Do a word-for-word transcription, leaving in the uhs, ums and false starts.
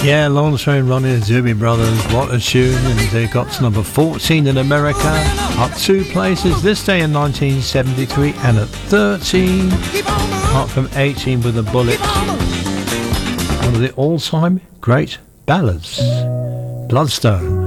Yeah, Long Train Running, Doobie Brothers, what a tune, and they got to number fourteen in America, up two places this day in nineteen seventy-three, and at thirteen, up from eighteen with the Bullets, one of the all-time great ballads, Bloodstone.